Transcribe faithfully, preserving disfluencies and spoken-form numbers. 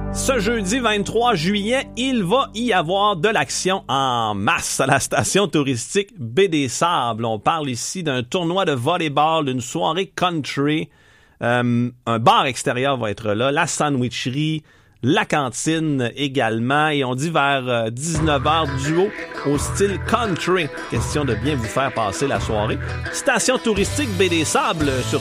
Ce jeudi vingt-trois juillet, il va y avoir de l'action en masse à la station touristique Baie des Sables. On parle ici d'un tournoi de volleyball, d'une soirée country. Euh, un bar extérieur va être là, la sandwicherie, la cantine également. Et on dit vers dix-neuf heures, duo au style country. Question de bien vous faire passer la soirée. Station touristique Baie des Sables sur